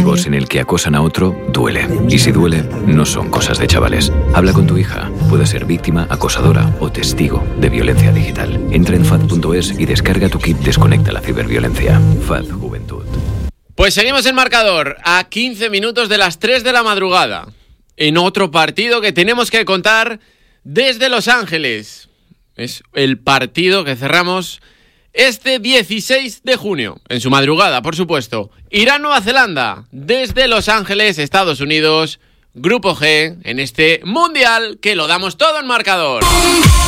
juegos en el que acosan a otro, duele. Y si duele, no son cosas de chavales. Habla con tu hija. Puede ser víctima, acosadora o testigo de violencia digital. Entra en FAD.es y descarga tu kit Desconecta la ciberviolencia. FAD Juventud. Pues seguimos el marcador a 15 minutos de las 3 de la madrugada. En otro partido que tenemos que contar desde Los Ángeles. Es el partido que cerramos este 16 de junio, en su madrugada, por supuesto. Irán-Nueva Zelanda, desde Los Ángeles, Estados Unidos, Grupo G, en este Mundial que lo damos todo en marcador.